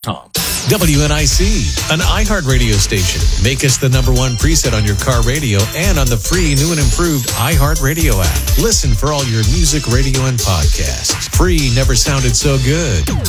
WNIC, an iHeart radio station. Make us the number one preset on your car radio and on the free new and improved iHeart Radio app. Listen for all your music, radio, and podcasts. Free never sounded so good.